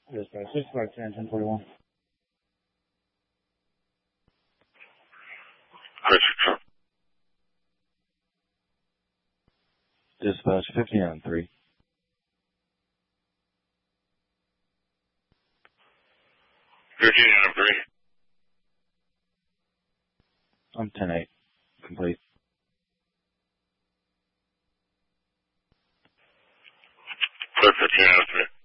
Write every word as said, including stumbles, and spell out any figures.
Dispatch, six five ten, ten forty-one. Dispatch, fifty-nine three. fifty-nine three. I'm ten eight. Complete. fifty-nine three.